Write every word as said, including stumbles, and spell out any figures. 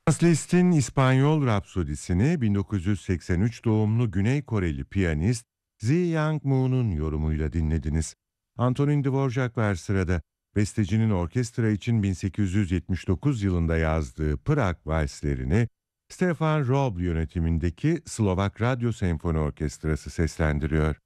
Franz Liszt'in İspanyol Rapsodisi'ni bin dokuz yüz seksen üç doğumlu Güney Koreli piyanist Zi Young Moon'un yorumuyla dinlediniz. Antonin Dvorak var sırada. Bestecinin orkestra için bin sekiz yüz yetmiş dokuz yılında yazdığı Prag Valslerini Stefan Rob yönetimindeki Slovak Radyo Senfoni Orkestrası seslendiriyor.